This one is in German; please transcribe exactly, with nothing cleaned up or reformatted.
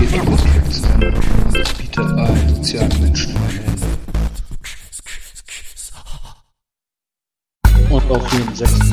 Medienkompetenzen und es bietet einen sozialen Menschen ein. Und auch hier im sechsten